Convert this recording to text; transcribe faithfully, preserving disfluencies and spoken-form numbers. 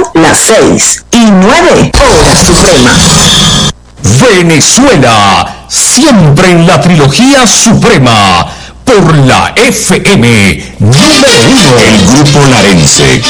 las seis y nueve, hora suprema. Venezuela, siempre en la trilogía suprema, por la F M número uno. El Grupo Larense